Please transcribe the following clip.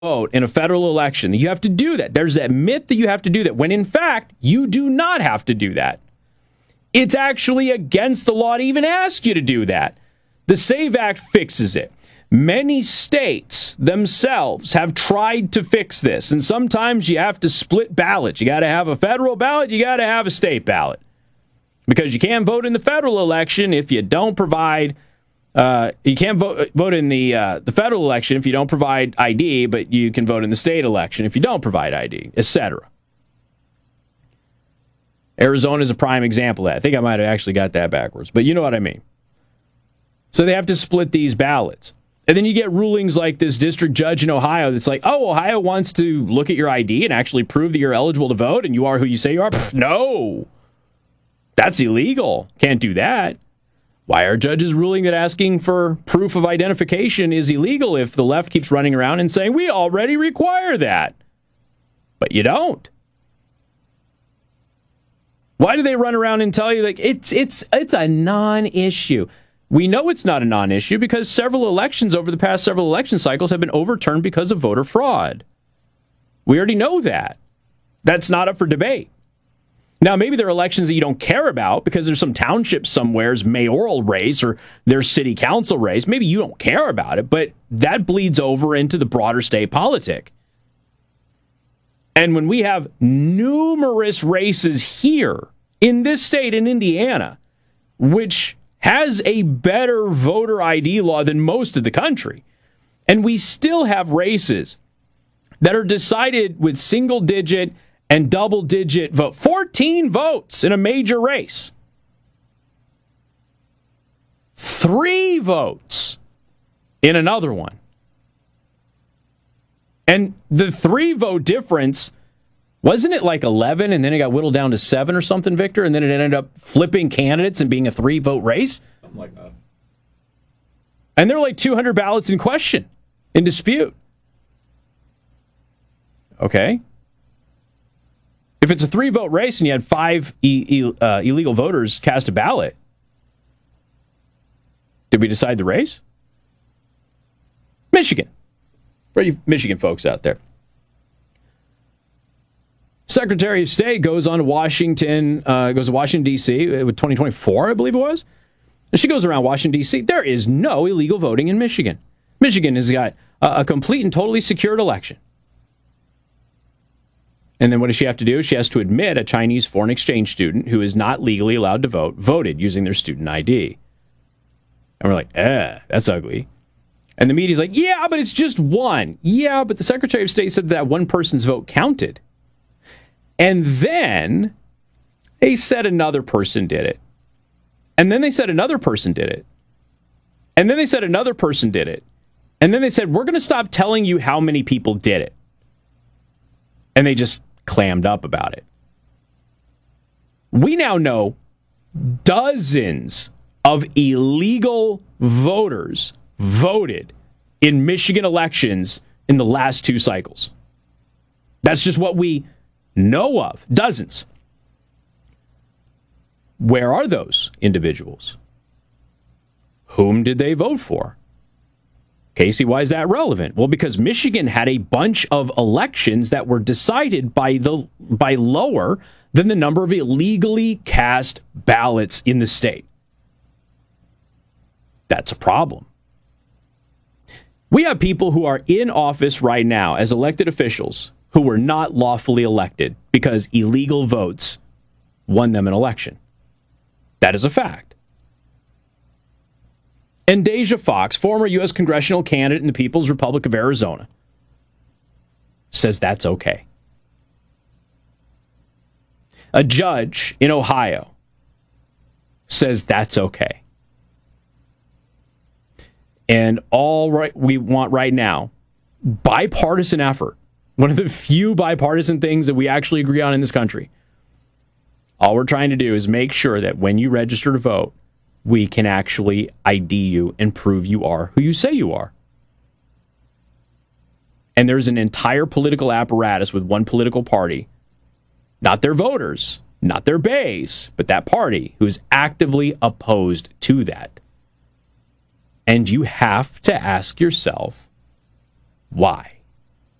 vote in a federal election. You have to do that. There's that myth that you have to do that, when in fact, you do not have to do that. It's actually against the law to even ask you to do that. The SAVE Act fixes it. Many states themselves have tried to fix this, and sometimes you have to split ballots. You got to have a federal ballot, you got to have a state ballot. Because you can't vote in the federal election if you don't provide you can't vote in the federal election if you don't provide ID, but you can vote in the state election if you don't provide ID, etc. Arizona is a prime example of that. I think I might have actually got that backwards, but you know what I mean. So they have to split these ballots. And then you get rulings like this district judge in Ohio that's like, oh, Ohio wants to look at your ID and actually prove that you're eligible to vote and you are who you say you are. Pfft, no, that's illegal. Can't do that. Why are judges ruling that asking for proof of identification is illegal if the left keeps running around and saying, we already require that? But you don't. Why do they run around and tell you like it's a non-issue? We know it's not a non-issue because several elections over the past several election cycles have been overturned because of voter fraud. We already know that. That's not up for debate. Now, maybe there are elections that you don't care about because there's some township somewhere's mayoral race or their city council race. Maybe you don't care about it, but that bleeds over into the broader state politic. And when we have numerous races here in this state, in Indiana, which has a better voter ID law than most of the country, and we still have races that are decided with single-digit and double-digit vote. 14 votes in a major race. 3 votes in another one. And the 3-vote difference, wasn't it like 11 and then it got whittled down to 7 or something, Victor? And then it ended up flipping candidates and being a 3-vote race? Something like that. And there were like 200 ballots in question, in dispute. Okay. If it's a 3-vote race and you had 5 illegal voters cast a ballot, did we decide the race? Michigan. For you Michigan folks out there. Secretary of State goes to Washington, D.C. with 2024, I believe it was. And she goes around Washington, D.C. There is no illegal voting in Michigan. Michigan has got a complete and totally secured election. And then what does she have to do? She has to admit a Chinese foreign exchange student who is not legally allowed to vote, voted using their student ID. And we're like, that's ugly. And the media's like, yeah, but it's just one. Yeah, but the Secretary of State said that one person's vote counted. And then they said another person did it. And then they said another person did it. And then they said another person did it. And then they said, we're going to stop telling you how many people did it. And they just clammed up about it. We now know dozens of illegal voters voted in Michigan elections in the last 2 cycles. That's just what we know of. Dozens. Where are those individuals? Whom did they vote for? Casey, why is that relevant? Well, because Michigan had a bunch of elections that were decided by lower than the number of illegally cast ballots in the state. That's a problem. We have people who are in office right now as elected officials who were not lawfully elected because illegal votes won them an election. That is a fact. And Deja Fox, former U.S. congressional candidate in the People's Republic of Arizona, says that's okay. A judge in Ohio says that's okay. And all right, we want right now, bipartisan effort, one of the few bipartisan things that we actually agree on in this country. All we're trying to do is make sure that when you register to vote, we can actually ID you and prove you are who you say you are. And there's an entire political apparatus with one political party, not their voters, not their base, but that party who is actively opposed to that. And you have to ask yourself, why?